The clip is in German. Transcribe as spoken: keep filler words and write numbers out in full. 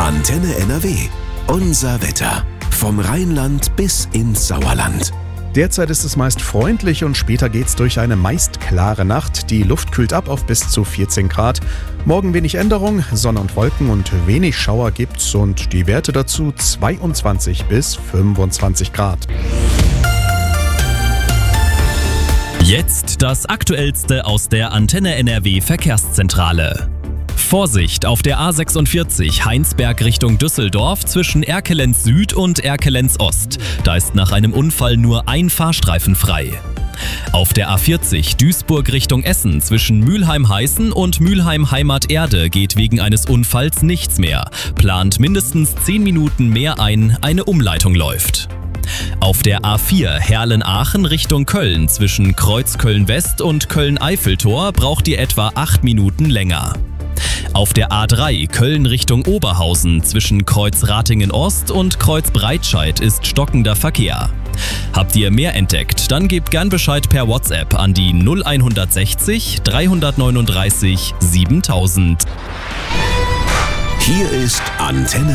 Antenne N R W. Unser Wetter. Vom Rheinland bis ins Sauerland. Derzeit ist es meist freundlich und später geht's durch eine meist klare Nacht. Die Luft kühlt ab auf bis zu vierzehn Grad. Morgen wenig Änderung, Sonne und Wolken und wenig Schauer gibt's und die Werte dazu zweiundzwanzig bis fünfundzwanzig Grad. Jetzt das Aktuellste aus der Antenne N R W Verkehrszentrale. Vorsicht auf der A sechsundvierzig Heinsberg Richtung Düsseldorf zwischen Erkelenz Süd und Erkelenz Ost. Da ist nach einem Unfall nur ein Fahrstreifen frei. Auf der A vierzig Duisburg Richtung Essen zwischen Mülheim-Heißen und Mülheim-Heimat-Erde geht wegen eines Unfalls nichts mehr. Plant mindestens zehn Minuten mehr ein, eine Umleitung läuft. Auf der A vier Herlen-Aachen Richtung Köln zwischen Kreuzköln-West und Köln-Eiffeltor braucht ihr etwa acht Minuten länger. Auf der A drei Köln Richtung Oberhausen zwischen Kreuz-Ratingen-Ost und Kreuz-Breitscheid ist stockender Verkehr. Habt ihr mehr entdeckt, dann gebt gern Bescheid per WhatsApp an die null sechzig, dreihundertneununddreißig, siebentausend. Hier ist Antenne